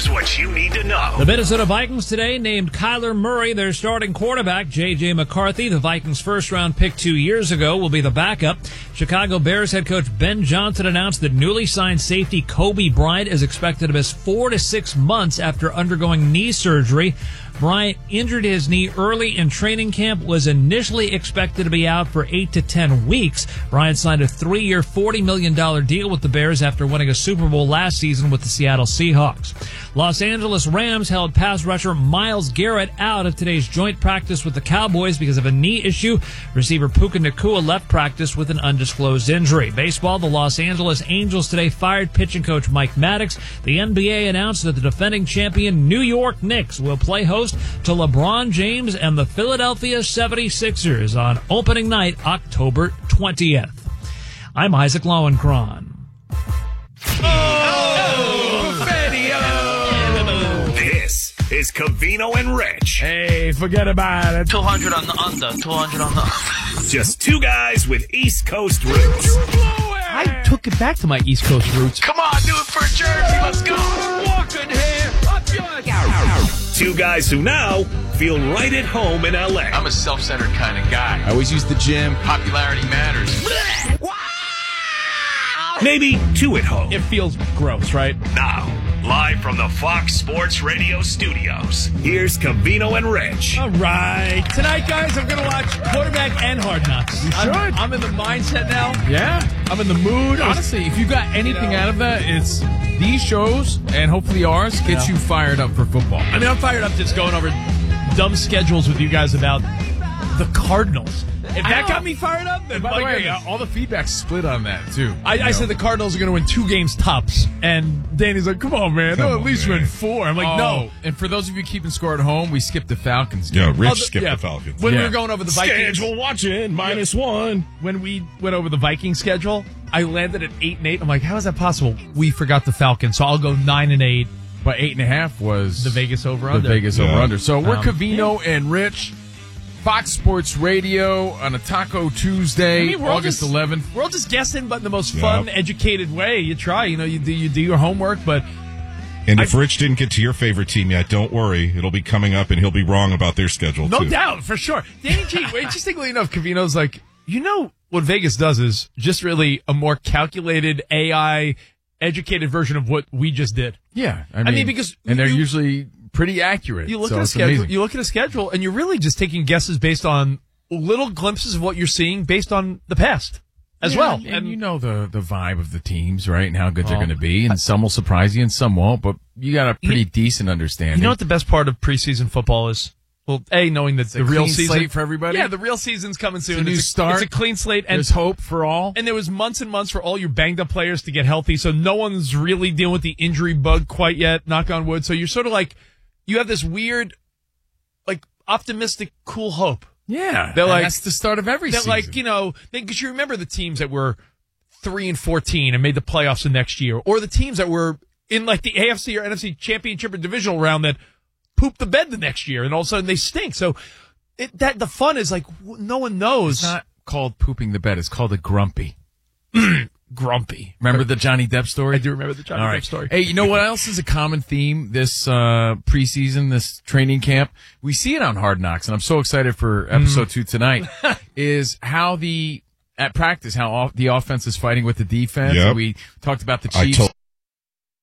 Here's what you need to know. The Minnesota Vikings today named Kyler Murray their starting quarterback. J.J. McCarthy, the Vikings' first-round pick 2 years ago, will be the backup. Chicago Bears head coach Ben Johnson announced that newly signed safety Kobe Bryant is expected to miss 4 to 6 months after undergoing knee surgery. Bryant injured his knee early in training camp, was initially expected to be out for 8 to 10 weeks. Bryant signed a 3-year, $40 million deal with the Bears after winning a Super Bowl last season with the Seattle Seahawks. Los Angeles Rams held pass rusher Myles Garrett out of today's joint practice with the Cowboys because of a knee issue. Receiver Puka Nacua left practice with an undisclosed injury. Baseball, the Los Angeles Angels today fired pitching coach Mike Maddox. The NBA announced that the defending champion New York Knicks will play host to LeBron James and the Philadelphia 76ers on opening night, October 20th. I'm Isaac Lowenkron. This is Covino and Rich. Hey, forget about it. 200 on the under, 200 on the under. Just two guys with East Coast roots. I took it back to my East Coast roots. Come on, do it for Jersey. Let's go. Walking here. Two guys who now feel right at home in L.A. I'm a self-centered kind of guy. I always use the gym. Popularity matters. Maybe two at home. It feels gross, right? Now, live from the Fox Sports Radio studios, here's Covino and Rich. All right. Tonight, guys, I'm going to watch Quarterback and Hard Knocks. You should. I'm in the mindset now. Yeah. I'm in the mood. Honestly, if you got anything out of that, it's these shows and hopefully ours gets you fired up for football. I mean, I'm fired up just going over dumb schedules with you guys about the Cardinals. If that got me fired up, then By the way, all the feedback's split on that, too. I said the Cardinals are going to win 2 games tops, and Danny's like, come on, man. They'll at least win 4. I'm like, no. And for those of you keeping score at home, we skipped the Falcons game. Yeah, Rich skipped the Falcons. When we were going over the Vikings. Schedule watching, -1. When we went over the Viking schedule, I landed at 8-8. I'm like, how is that possible? We forgot the Falcons, so I'll go 9-8. But 8.5 was the Vegas over-under. The Vegas over-under. So we're Covino and Rich. Fox Sports Radio on a Taco Tuesday, August 11th. We're all just guessing, but in the most fun, educated way. You try, you do your homework, but... And if Rich didn't get to your favorite team yet, don't worry. It'll be coming up, and he'll be wrong about their schedule, No too. doubt, for sure. Danny G, interestingly enough, Covino's like, what Vegas does is just really a more calculated AI educated version of what we just did. Yeah. I mean because... And they're usually pretty accurate. You look at a schedule. You look at a schedule, and you're really just taking guesses based on little glimpses of what you're seeing based on the past as well. And you know the vibe of the teams, right, and how good they're going to be, and some will surprise you and some won't, but you got a pretty decent understanding. You know what the best part of preseason football is? Well, knowing that the real season slate for everybody. Yeah, the real season's coming soon. It's a new start. It's a clean slate, and there's hope for all. And there was months and months for all your banged up players to get healthy, so no one's really dealing with the injury bug quite yet. Knock on wood. So you're sort of like. You have this weird, optimistic, cool hope. Yeah. That's the start of every season. Because you remember the teams that were 3-14 and made the playoffs the next year, or the teams that were in, the AFC or NFC championship or divisional round that pooped the bed the next year, and all of a sudden they stink. So the fun is, no one knows. It's not called pooping the bed. It's called a grumpy. Grumpy. Remember the Johnny Depp story? I do remember the Johnny Depp story. Hey, you know what else is a common theme this preseason, this training camp? We see it on Hard Knocks, and I'm so excited for episode 2 tonight, is how at practice, how the offense is fighting with the defense. Yep. We talked about the Chiefs.